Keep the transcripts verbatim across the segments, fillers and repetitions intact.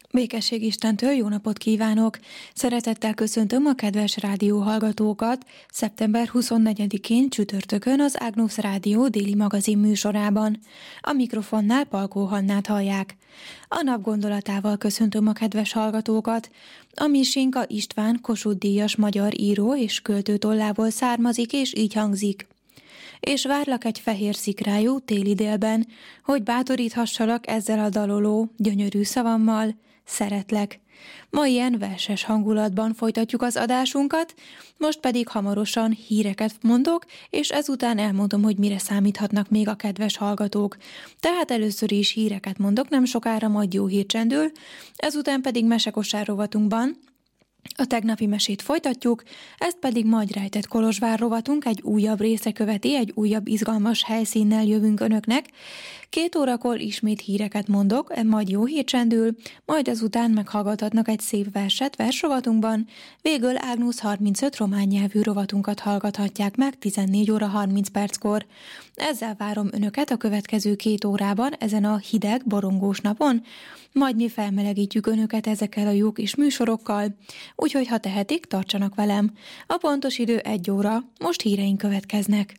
Békesség Istentől jó napot kívánok! Szeretettel köszöntöm a kedves rádióhallgatókat szeptember huszonnegyedikén csütörtökön az Ágnusz Rádió déli magazin műsorában. A mikrofonnál Palkó Hannát hallják. A nap gondolatával köszöntöm a kedves hallgatókat. A Misinka István Kossuth-díjas magyar író és költő tollából származik, és így hangzik. És várlak egy fehér szikrájú téli délben, hogy bátoríthassalak ezzel a daloló, gyönyörű szavammal, szeretlek. Ma ilyen verses hangulatban folytatjuk az adásunkat, most pedig hamarosan híreket mondok, és ezután elmondom, hogy mire számíthatnak még a kedves hallgatók. Tehát először is híreket mondok, nem sokára majd jó hír csendül, ezután pedig mesekosár rovatunkban a tegnapi mesét folytatjuk, ezt pedig majd rejtett Kolozsvár rovatunk egy újabb része követi, egy újabb izgalmas helyszínnel jövünk önöknek. Két órakor ismét híreket mondok, majd jó hír csendül, majd ezután meghallgathatnak egy szép verset versrovatunkban, végül Ágnusz harmincöt román nyelvű rovatunkat hallgathatják meg tizennégy óra harminc perckor. Ezzel várom önöket a következő két órában ezen a hideg, borongós napon, majd mi felmelegítjük önöket ezekkel a jó kis műsorokkal, úgyhogy ha tehetik, tartsanak velem. A pontos idő egy óra, most híreink következnek.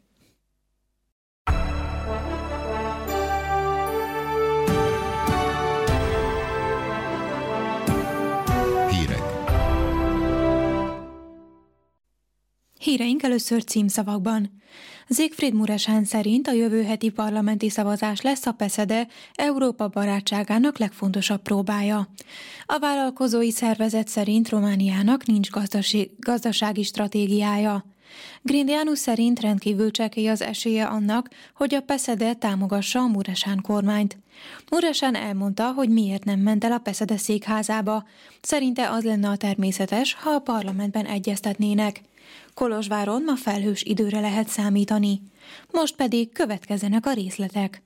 Hírek. Híreink először címszavakban. Siegfried Muresan szerint a jövő heti parlamenti szavazás lesz a PESZEDE Európa barátságának legfontosabb próbája. A vállalkozói szervezet szerint Romániának nincs gazdasági, gazdasági stratégiája. Grindianus szerint rendkívül csekély az esélye annak, hogy a PESZEDE támogassa a Muresan kormányt. Muresan elmondta, hogy miért nem ment el a PESZEDE székházába. Szerinte az lenne a természetes, ha a parlamentben egyeztetnének. Kolozsváron ma felhős időre lehet számítani. Most pedig következzenek a részletek.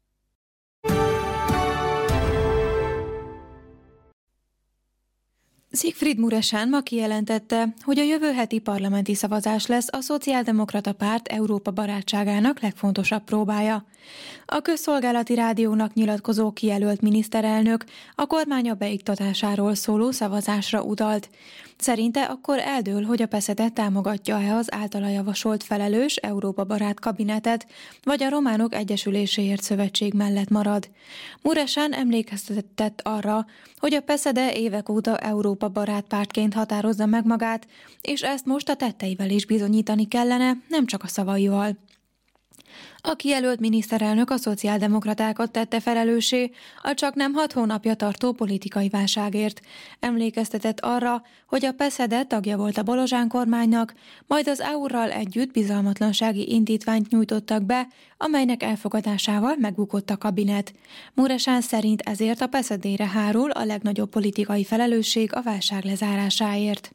Siegfried Muresan ma kijelentette, hogy a jövő heti parlamenti szavazás lesz a Szociáldemokrata Párt Európa barátságának legfontosabb próbája. A közszolgálati rádiónak nyilatkozó kijelölt miniszterelnök a kormánya beiktatásáról szóló szavazásra utalt. Szerinte akkor eldől, hogy a PESZEDE támogatja-e az általa javasolt felelős Európa barát kabinetet, vagy a Románok Egyesüléséért Szövetség mellett marad. Muresan emlékeztetett arra, hogy a PESZEDE évek óta Európa barát pártként határozza meg magát, és ezt most a tetteivel is bizonyítani kellene, nem csak a szavaival. A kijelölt miniszterelnök a szociáldemokratákat tette felelőssé a csaknem hat hónapja tartó politikai válságért. Emlékeztetett arra, hogy a PESZEDE tagja volt a Bolozsán kormánynak, majd az é u-ral együtt bizalmatlansági indítványt nyújtottak be, amelynek elfogadásával megbukott a kabinet. Muresan szerint ezért a PESZEDE-re hárul a legnagyobb politikai felelősség a válság lezárásáért.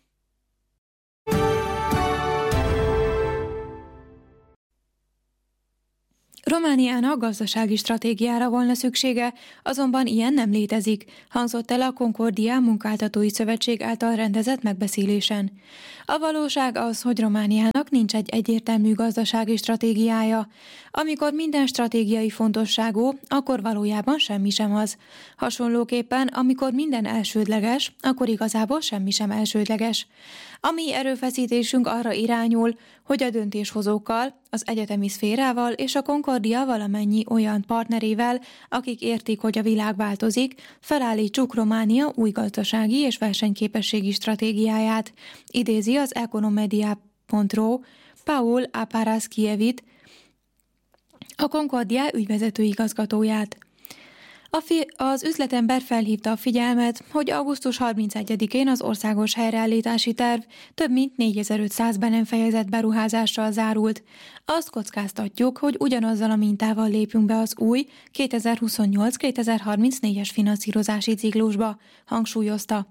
Romániának gazdasági stratégiára volna szüksége, azonban ilyen nem létezik, hangzott el a Concordia Munkáltatói Szövetség által rendezett megbeszélésen. A valóság az, hogy Romániának nincs egy egyértelmű gazdasági stratégiája. Amikor minden stratégiai fontosságú, akkor valójában semmi sem az. Hasonlóképpen, amikor minden elsődleges, akkor igazából semmi sem elsődleges. A mi erőfeszítésünk arra irányul, hogy a döntéshozókkal, az egyetemi szférával és a Concordia valamennyi olyan partnerével, akik értik, hogy a világ változik, felállítsuk Románia új gazdasági és versenyképességi stratégiáját, idézi az Economedia pont ro Paul Aparaskievit, a Concordia ügyvezető igazgatóját. A fi- az üzletember felhívta a figyelmet, hogy augusztus harmincegyedikén az országos helyreállítási terv több mint négyezer-ötszáz be nem fejezett beruházással zárult. Azt kockáztatjuk, hogy ugyanazzal a mintával lépünk be az új kétezer-huszonnyolc-kétezer-harmincnégyes finanszírozási ciklusba, hangsúlyozta.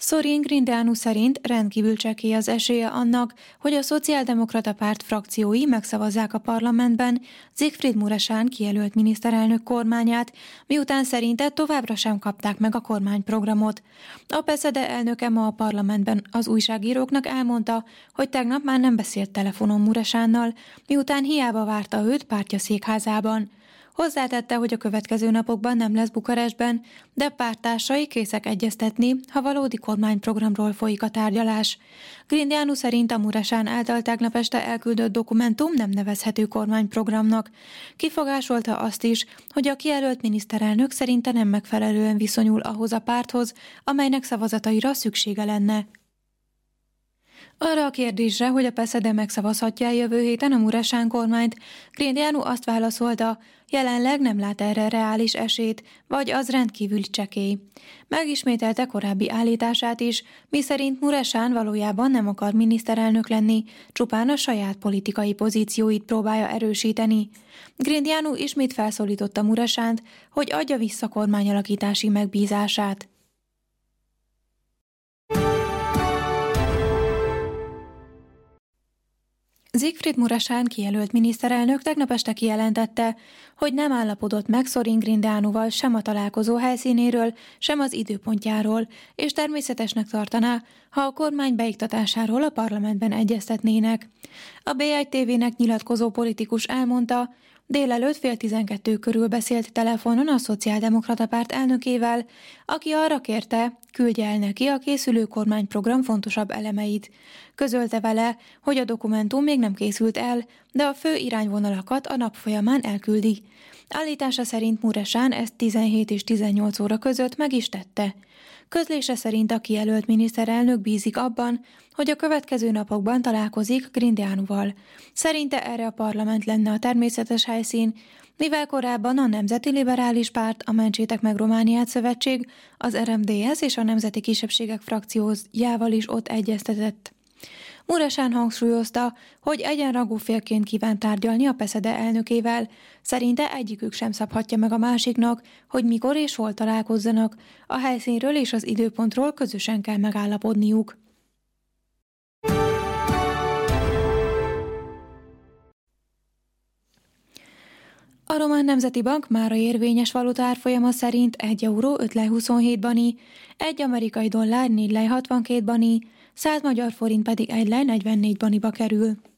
Sorin Grindeanu szerint rendkívül csekély az esélye annak, hogy a Szociáldemokrata Párt frakciói megszavazzák a parlamentben Siegfried Muresan kijelölt miniszterelnök kormányát, miután szerinte továbbra sem kapták meg a kormányprogramot. A pé es zé dé elnöke ma a parlamentben az újságíróknak elmondta, hogy tegnap már nem beszélt telefonon Muresannal, miután hiába várta őt pártja székházában. Hozzátette, hogy a következő napokban nem lesz Bukarestben, de párttársai készek egyeztetni, ha valódi kormányprogramról folyik a tárgyalás. Grindeanu szerint a Muresan által tegnap este elküldött dokumentum nem nevezhető kormányprogramnak. Kifogásolta azt is, hogy a kijelölt miniszterelnök szerinte nem megfelelően viszonyul ahhoz a párthoz, amelynek szavazataira szüksége lenne. Arra a kérdésre, hogy a pé es zé dé megszavazhatja jövő héten a Muresan kormányt, Grindeanu azt válaszolta, jelenleg nem lát erre reális esélyt, vagy az rendkívül csekély. Megismételte korábbi állítását is, miszerint Muresan valójában nem akar miniszterelnök lenni, csupán a saját politikai pozícióit próbálja erősíteni. Grindeanu ismét felszólította Muresant, hogy adja vissza kormányalakítási megbízását. Siegfried Muresan kijelölt miniszterelnök tegnap este kijelentette, hogy nem állapodott meg Sorin Grindeanuval sem a találkozó helyszínéről, sem az időpontjáról, és természetesnek tartaná, ha a kormány beiktatásáról a parlamentben egyeztetnének. A bé egy té vének nyilatkozó politikus elmondta, délelőtt fél tizenkettő körül beszélt telefonon a Szociáldemokrata Párt elnökével, aki arra kérte, küldje el neki a készülő kormányprogram fontosabb elemeit. Közölte vele, hogy a dokumentum még nem készült el, de a fő irányvonalakat a nap folyamán elküldi. Állítása szerint Muresan ezt tizenhét és tizennyolc óra között meg is tette. Közlése szerint a kijelölt miniszterelnök bízik abban, hogy a következő napokban találkozik Grindeanuval. Szerinte erre a parlament lenne a természetes helyszín, mivel korábban a Nemzeti Liberális Párt, a Mentsétek meg Romániát Szövetség, az er em dé es és a Nemzeti Kisebbségek frakciójával is ott egyeztetett. Muresan hangsúlyozta, hogy egyenrangú félként kíván tárgyalni a pé es zé dé elnökével. Szerinte egyikük sem szabhatja meg a másiknak, hogy mikor és hol találkozzanak. A helyszínről és az időpontról közösen kell megállapodniuk. A Román Nemzeti Bank mára érvényes valutárfolyama szerint egy euró öt lej huszonhét bani, egy amerikai dollár négy lej hatvankét bani, száz magyar forint pedig egy lej negyvennégy baniba kerül.